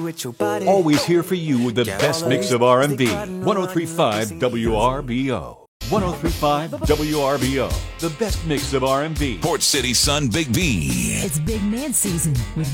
with your body. Always here for you with the best mix of R&B. 103.5 WRBO. 103.5 WRBO. The best mix of R&B. Port City Sun Big B. It's big man season with